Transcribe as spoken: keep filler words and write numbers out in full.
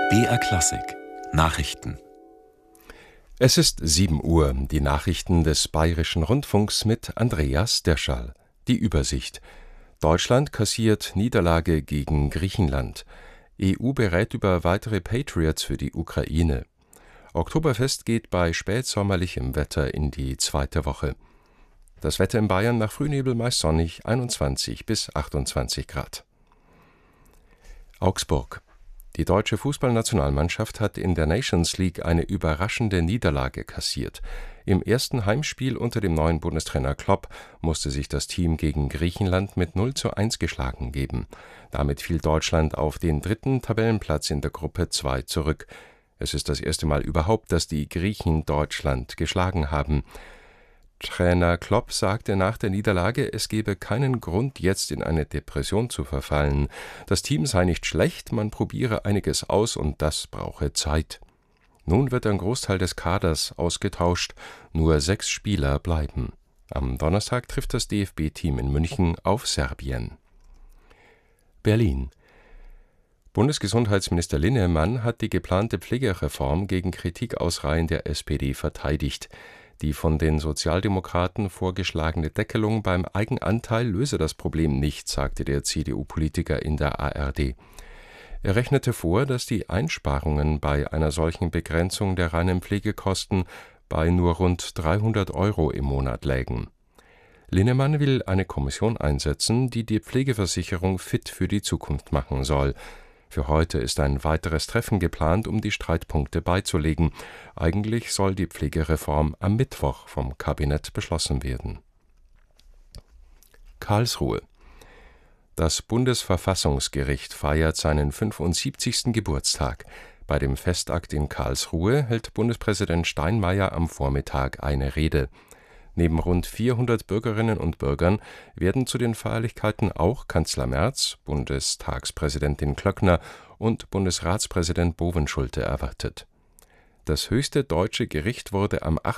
B R Klassik Nachrichten. Es ist sieben Uhr, die Nachrichten des Bayerischen Rundfunks mit Andreas Derschall. Die Übersicht: Deutschland kassiert Niederlage gegen Griechenland. E U berät über weitere Patriots für die Ukraine. Oktoberfest geht bei spätsommerlichem Wetter in die zweite Woche. Das Wetter in Bayern nach Frühnebel meist sonnig, einundzwanzig bis achtundzwanzig Grad. Augsburg: Die deutsche Fußballnationalmannschaft hat in der Nations League eine überraschende Niederlage kassiert. Im ersten Heimspiel unter dem neuen Bundestrainer Klopp musste sich das Team gegen Griechenland mit null zu eins geschlagen geben. Damit fiel Deutschland auf den dritten Tabellenplatz in der Gruppe zwei zurück. Es ist das erste Mal überhaupt, dass die Griechen Deutschland geschlagen haben. Trainer Klopp sagte nach der Niederlage, es gebe keinen Grund, jetzt in eine Depression zu verfallen. Das Team sei nicht schlecht, man probiere einiges aus und das brauche Zeit. Nun wird ein Großteil des Kaders ausgetauscht, nur sechs Spieler bleiben. Am Donnerstag trifft das D F B-Team in München auf Serbien. Berlin: Bundesgesundheitsminister Linnemann hat die geplante Pflegereform gegen Kritik aus Reihen der S P D verteidigt. Die von den Sozialdemokraten vorgeschlagene Deckelung beim Eigenanteil löse das Problem nicht, sagte der C D U-Politiker in der A R D. Er rechnete vor, dass die Einsparungen bei einer solchen Begrenzung der reinen Pflegekosten bei nur rund dreihundert Euro im Monat lägen. Linnemann will eine Kommission einsetzen, die die Pflegeversicherung fit für die Zukunft machen soll. Für heute ist ein weiteres Treffen geplant, um die Streitpunkte beizulegen. Eigentlich soll die Pflegereform am Mittwoch vom Kabinett beschlossen werden. Karlsruhe: Das Bundesverfassungsgericht feiert seinen fünfundsiebzigsten Geburtstag. Bei dem Festakt in Karlsruhe hält Bundespräsident Steinmeier am Vormittag eine Rede. Neben rund vierhundert Bürgerinnen und Bürgern werden zu den Feierlichkeiten auch Kanzler Merz, Bundestagspräsidentin Klöckner und Bundesratspräsident Bovenschulte erwartet. Das höchste deutsche Gericht wurde am